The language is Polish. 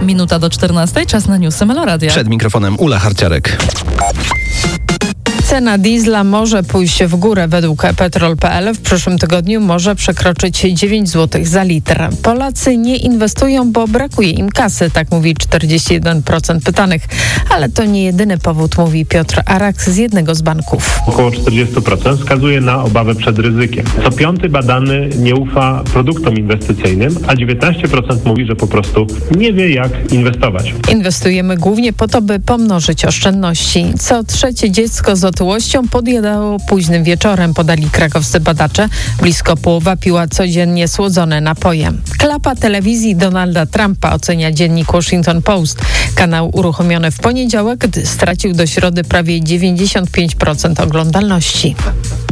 Minuta do 14, czas na newsy Meloradia. Przed mikrofonem Ula Harciarek. Cena diesla może pójść w górę według Petrol.pl. W przyszłym tygodniu może przekroczyć 9 zł za litr. Polacy nie inwestują, bo brakuje im kasy, tak mówi 41% pytanych. Ale to nie jedyny powód, mówi Piotr Arak z jednego z banków. Około 40% wskazuje na obawę przed ryzykiem. Co piąty badany nie ufa produktom inwestycyjnym, a 19% mówi, że po prostu nie wie, jak inwestować. Inwestujemy głównie po to, by pomnożyć oszczędności. Co trzecie dziecko z otyłością podjadało późnym wieczorem, podali krakowscy badacze. Blisko połowa piła codziennie słodzone napoje. Klapa telewizji Donalda Trumpa, ocenia dziennik Washington Post. Kanał uruchomiony w poniedziałek, gdy stracił do środy prawie 95% oglądalności.